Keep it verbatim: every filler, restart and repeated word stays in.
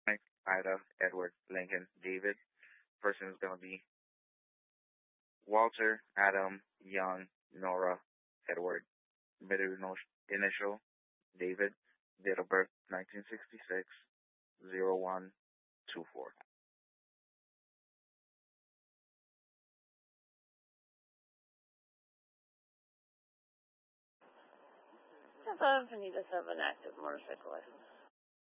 Mike, Ida, Edward, Lincoln, David. Person is going to be Walter, Adam, Young, Nora, Edward. Middle ino- initial, David. Date of birth, nineteen sixty-six, zero one two four. I thought I need to have an active motorcycle license.